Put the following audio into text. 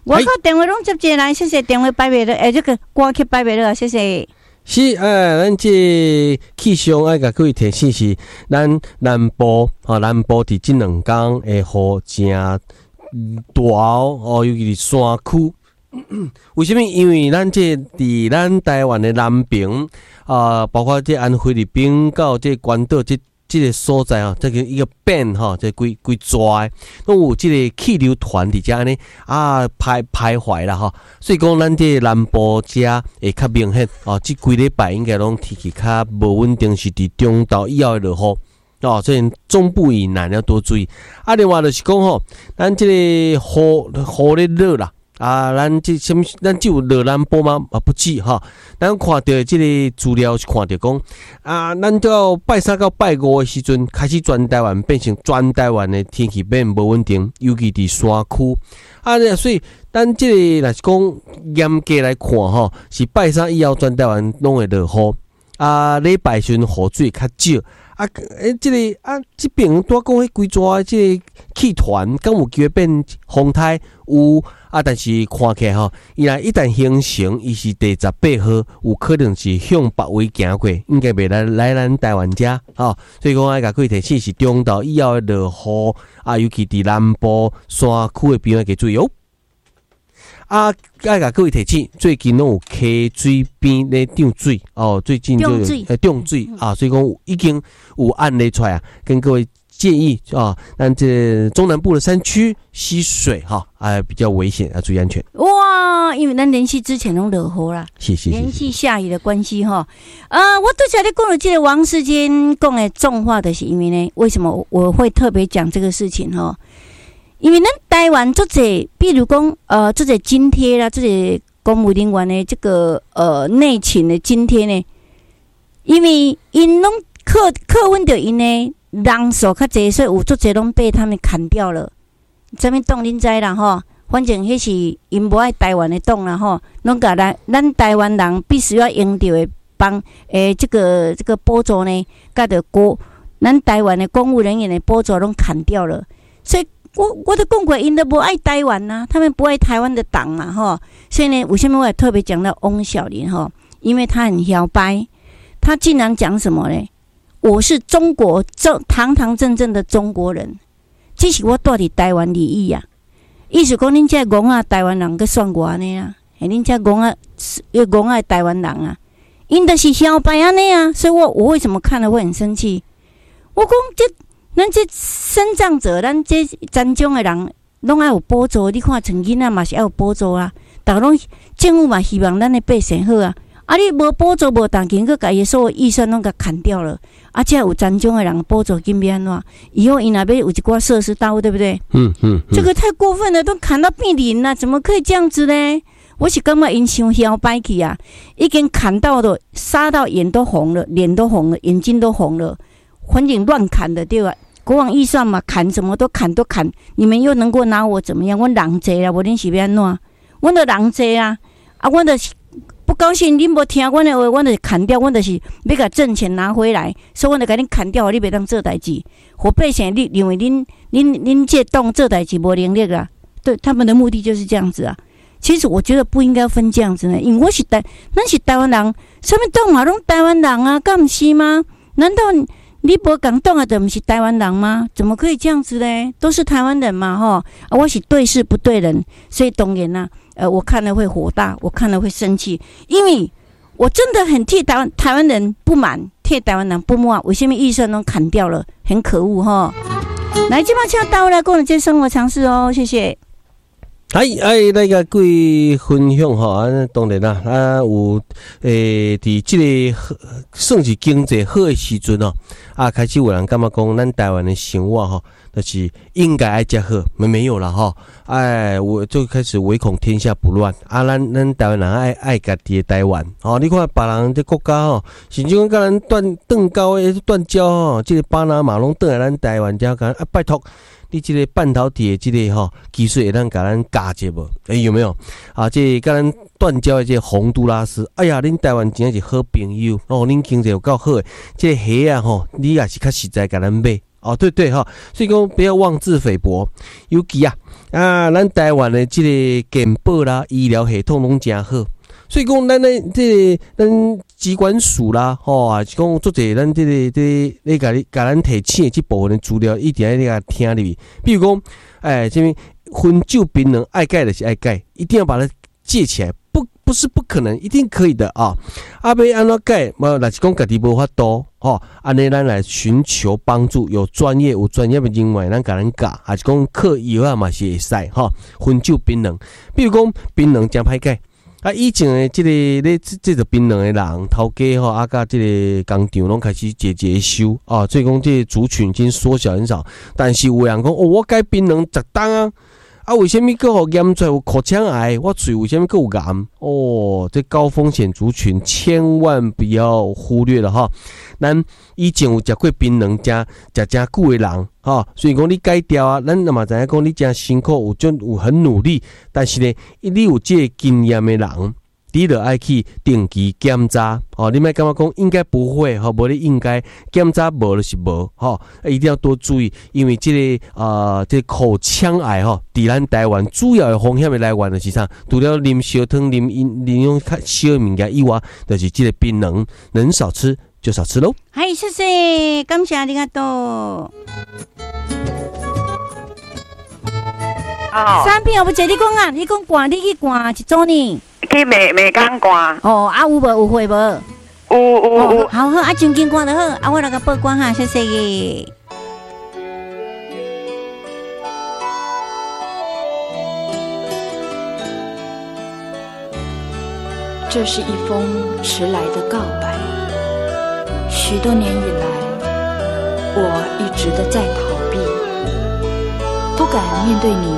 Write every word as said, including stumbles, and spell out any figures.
我靠电话拢接接来，谢谢电话摆袂了，哎，这个歌曲摆袂了，谢谢。 是，哎，咱这气象爱甲各位提醒是，咱南部啊，南部伫这两天会雨真大哦，尤其是山区。为什么？因为咱这伫咱台湾的南边啊、呃，包括这安菲律宾到这关岛这这个所在啊，这个一个变哈，这规规抓，拢有这个气流团伫遮呢啊排徘徊啦哈，所以讲咱这南部遮会较明显哦，这几礼拜应该拢天气较无稳定，是伫中昼以后会落雨。哦，所以中部以南要多注意。啊，另外就是讲吼，咱这个雨雨咧热啦。啊，咱这什么？咱只有热南部吗？啊，不止哈。咱看到这个资料是看到讲，啊，咱到拜三到拜五的时阵，开始全台湾变成全台湾的天气变无稳定，尤其伫山区。啊，所以咱这个若是讲严格来看吼，是拜三以后全台湾拢会落雨。啊，礼拜时阵雨水较少。啊，诶，这个啊，这边多讲迄规抓这个气团，敢有机会变风台？有啊，但是看起来吼，伊若一旦形成，伊是第十八号，有可能是向北位行过，应该袂来来咱台湾遮吼、哦。所以讲爱甲各位提醒是中昼以后的落雨啊，尤其伫南部山区的边仔加注意哦。啊，爱甲各位提醒，最近拢有溪水边咧涨水哦，最近就有诶涨水啊，所以讲已经有案例出来啊，跟各位建议啊，咱这中南部的山区溪水哈啊比较危险，要注意安全。 哇，因为咱连续之前拢落雨啦， 是是是连续下雨的关系哈。啊，我拄才咧讲了这个王世坚讲的重话的是因为呢，为什么我会特别讲这个事情哈？因为咱台湾做这，比如讲，呃，做这津贴啦，做这公务人员的这个呃内勤的津贴呢，因为因拢课课温着因呢人数较济，所以有做这拢被他们砍掉了。什么党恁知啦吼？反正迄是因无爱台湾的党啦吼，拢甲咱咱台湾人必须要用到的帮诶这个这个补助呢，甲着国咱台湾的公务人员的补助拢砍掉了，所以。我我都讲过，因都不爱台湾呐、啊，他们不爱台湾的党嘛，哈。所以呢，为什么我也特别讲到翁小玲哈？因为他很摇摆，他竟然讲什么呢？我是中国正堂堂正正的中国人，这是我住伫台湾利益啊。意思讲，恁这戆啊台湾人，佮算我安尼啊？哎，恁这戆啊，要戆啊台湾人啊，因都是摇摆安尼啊。所以我我为什么看了会很生气？我讲这。咱这身障者，咱这残障的人，拢爱有补助。你看，像囡仔嘛是爱有补助啊。逐个拢政府嘛希望咱的百姓好啊。啊，你无补助无当金，佮家己所有预算拢甲砍掉了。啊，这有残障的人补助金要安怎？以后因若要有一寡设施到，对不对？嗯嗯。这个太过分了，都砍到变零了，怎么可以这样子呢？我是感觉因伤摇摆去啊，已经砍到的，杀到眼都红了，脸都红了，眼睛都红了，反正乱砍的对吧？国王预算嘛，砍什么都砍都砍，你们又能够拿我怎么样？我人济啦，我恁是要安怎？我的人济啊，啊，我就是不高兴，恁无听我的话，我就是砍掉，我就是要甲挣钱拿回来，所以我就甲恁砍掉，你袂当做代志。我百姓你认为恁恁恁这党做代志无能力啊？对，他们的目的就是这样子啊。其实我觉得不应该分这样子呢，因为我是台，咱是台湾人，什么党嘛拢台湾人啊，敢不是吗？难道？你无讲党啊，就不是台湾人吗？怎么可以这样子呢？都是台湾人嘛，哈、啊！我是对事不对人，所以当然啦，呃，我看了会火大，我看了会生气，因为我真的很替台湾台湾人不满，替台湾人不满，为什么预算都砍掉了，很可恶哈！来，今晚请到来跟我这生活常识哦，谢谢。 哎哎，来个各位分享吼，啊，当然啦，啊有诶，伫即个算是经济好的时阵哦，啊，开始有人感觉讲，咱台湾的生活吼，就是应该爱食好，没没有啦吼，哎，我就开始唯恐天下不乱，啊，咱咱台湾人爱爱家己的台湾，哦，你看别人这国家吼，甚至讲甲咱断断交诶断交吼，即、这个巴拿马拢倒来咱台湾遮讲，啊，拜托。你这个半导体的这个吼技术会当甲咱加接无？诶、欸，有没有？啊，这甲咱断交的这个洪都拉斯，哎呀，恁台湾真是好朋友哦，恁经济有够好诶，这个虾啊吼，你也是较实在甲咱买哦，对对哈，所以讲不要妄自菲薄。尤其啊啊，咱台湾的这个健保啦、医疗系统拢真好，所以讲咱的这个咱机关署啦，吼啊，是讲做者咱这个这你甲你甲咱提醒的这部分的资料，一定要你甲听入去。比如讲，哎，这边分酒槟榔爱盖的是爱盖，一定要把它戒起来。不不是不可能，一定可以的啊！阿贝安怎改？嘛，若是讲家己无法度吼，安尼咱来寻求帮助，有专业有专业的人员，咱甲咱教，还是讲靠药啊嘛是会使吼。分酒槟榔，比如讲槟榔真歹改啊！以前的即、这个咧，即个槟榔的人头家吼，啊甲即个工厂拢开始节节收啊，所以讲这族群已经缩小很少。但是有人讲哦，我改槟榔十担啊！啊，为什么佫互验出来有口腔癌？我嘴为什么佫有癌？哦，这高风险族群千万不要忽略了哈。咱以前有食过槟榔，食食真久的人哈，所以讲你改掉啊，咱那么知影讲你真辛苦，有种有很努力，但是呢，你有这个经验的人。你就爱去定期检查，哦，你莫感觉讲应该不会，吼，无你应该检查无就是无，吼，一定要多注意，因为这个呃，这个口腔癌吼，伫咱台湾主要的风险的来源就是啥？除了啉烧汤、啉啉用较烧的物件以外，就是这个槟榔，能少吃就少吃喽。 嗨，谢谢，感谢ありがとう。 哦， 产品我不接你讲啊，你讲挂你去挂一组呢？ 去美美港挂。 哦，啊有无有会无？ 有有有。 好好，啊真紧挂就好，啊我来个报关哈，谢谢耶。 这是一封迟来的告白。许多年以来，我一直的在逃避，不敢面对你